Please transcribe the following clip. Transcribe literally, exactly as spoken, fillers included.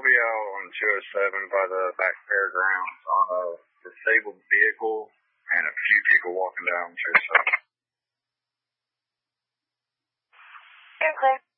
be out on two oh seven by the back fairgrounds on a disabled vehicle and a few people walking down two oh seven. You're clear.